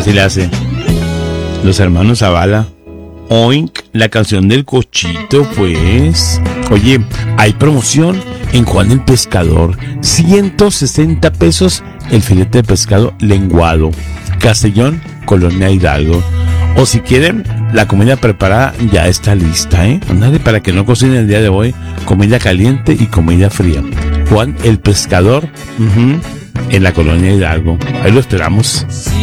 Así le hace. Los hermanos Zavala. Oink, la canción del cochito, pues. Oye, hay promoción en Juan el Pescador. 160 pesos el filete de pescado lenguado. Castellón, Colonia Hidalgo. O si quieren, la comida preparada ya está lista, ¿eh? Ándale, para que no cocinen el día de hoy. Comida caliente y comida fría. Juan el Pescador, en la Colonia Hidalgo. Ahí lo esperamos.